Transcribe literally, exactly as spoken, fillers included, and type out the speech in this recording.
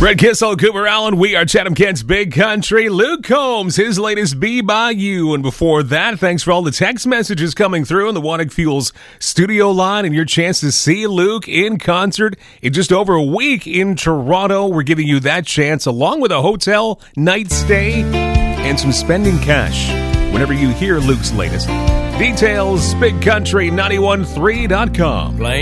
Brett Kissel, Cooper Allen, we are Chatham Kent's Big Country. Luke Combs, his latest Be By You. And before that, thanks for all the text messages coming through on the Wannick Fuels studio line and your chance to see Luke in concert in just over a week in Toronto. We're giving you that chance along with a hotel night stay and some spending cash whenever you hear Luke's latest. Details, big country nine one three dot com.